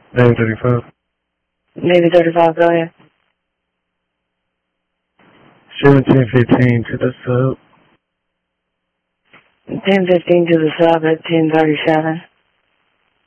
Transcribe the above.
Navy 35. Navy 35, go ahead. 1715 to the sub. 1015 to the sub at 1037.